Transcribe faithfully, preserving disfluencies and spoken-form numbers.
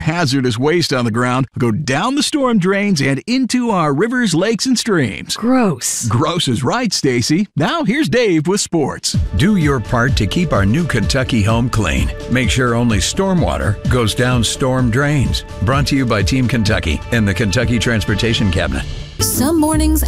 hazardous waste on the ground will go down the storm drains and into our rivers, lakes, and streams. Gross. Gross is right, Stacy. Now here's Dave with sports. Do your part to keep our new Kentucky home clean. Make sure only stormwater goes down storm drains. Brought to you by Team Kentucky and the Kentucky Transportation Cabinet. Some mornings